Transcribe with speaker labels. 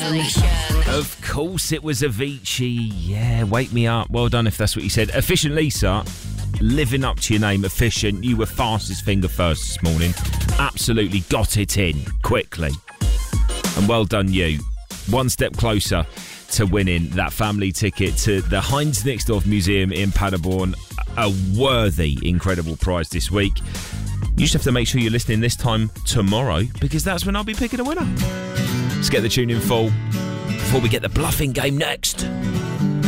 Speaker 1: Of course it was Avicii. Yeah, Wake Me Up. Well done if that's what you said. Efficient Lisa, living up to your name, Efficient. You were fastest finger first this morning. Absolutely got it in quickly. And well done you. One step closer to winning that family ticket to the Heinz Nixdorf Museum in Paderborn. A worthy, incredible prize this week. You just have to make sure you're listening this time tomorrow, because that's when I'll be picking a winner. Let's get the tune in full before we get the bluffing game next.